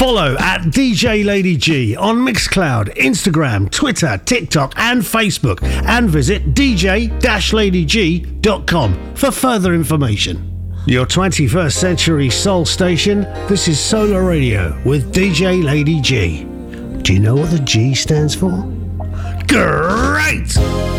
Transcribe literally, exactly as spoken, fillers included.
Follow at D J Lady G on Mixcloud, Instagram, Twitter, TikTok and Facebook, and visit d j dash lady g dot com for further information. Your twenty-first century soul station, this is Solar Radio with D J Lady G. Do you know what the G stands for? Great!